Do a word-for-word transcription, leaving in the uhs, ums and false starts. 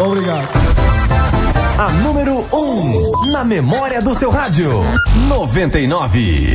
Obrigado. A número um, na memória do seu rádio. noventa e nove.